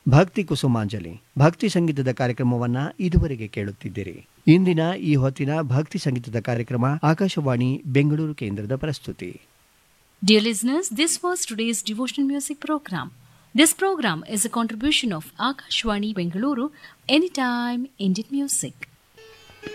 ಭಕ್ತಿ ಕುಸುಮಾಂಜಲಿ ಭಕ್ತಿ ಸಂಗೀತದ ಕಾರ್ಯಕ್ರಮವನ್ನ ಇದುವರೆಗೆ ಕೇಳುತ್ತಿದ್ದೀರಿ. ಇಂದಿನ ಈ ಹೊತ್ತಿನ ಭಕ್ತಿ ಸಂಗೀತದ ಕಾರ್ಯಕ್ರಮ ಆಕಾಶವಾಣಿ ಬೆಂಗಳೂರು ಕೇಂದ್ರದ ಪ್ರಸ್ತುತಿ. Dear listeners, this was today's devotional music program. This program is a contribution of Akashwani Bengaluru, Anytime Indian Music.